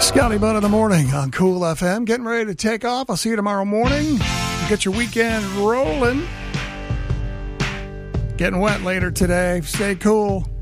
Scotty Bud in the morning on Cool FM. Getting ready to take off. I'll see you tomorrow morning. Get your weekend rolling. Getting wet later today. Stay cool.